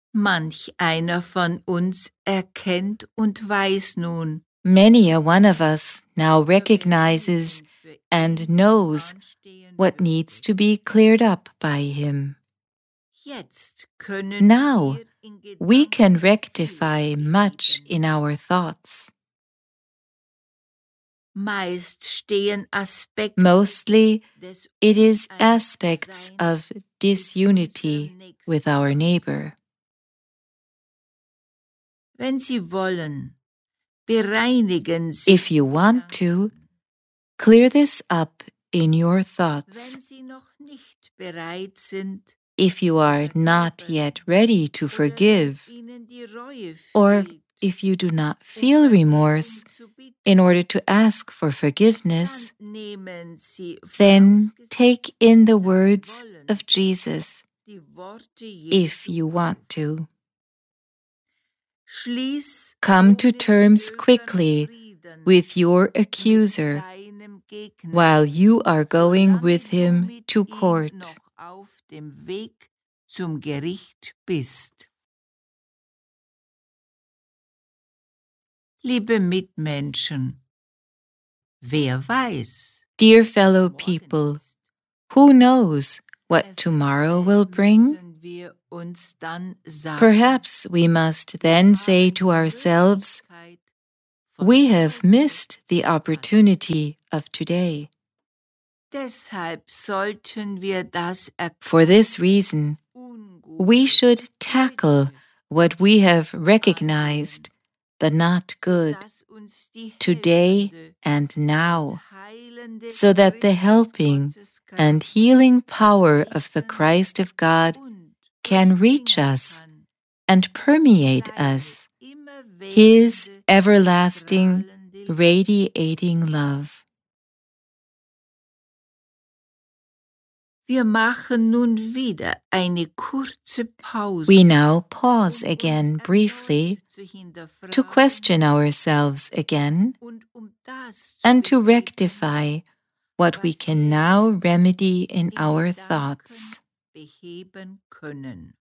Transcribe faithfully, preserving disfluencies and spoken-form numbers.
Manch einer von uns erkennt und weiß nun, Many a one of us now recognizes and knows what needs to be cleared up by him. Now, we can rectify much in our thoughts. Mostly, it is aspects of disunity with our neighbor. If you want to, clear this up in your thoughts. If you are not yet ready to forgive, or if you do not feel remorse in order to ask for forgiveness, then take in the words of Jesus, if you want to. Come to terms quickly with your accuser while you are going with him to court. Liebe Mitmenschen, wer weiß? Dear fellow people, who knows what tomorrow will bring? Perhaps we must then say to ourselves, we have missed the opportunity of today. For this reason, we should tackle what we have recognized, the not good, today and now, so that the helping and healing power of the Christ of God can reach us and permeate us, His everlasting, radiating love. Wir machen nun wieder eine kurze Pause. We now pause again briefly to question ourselves again and to rectify what we can now remedy in our thoughts. Beheben können.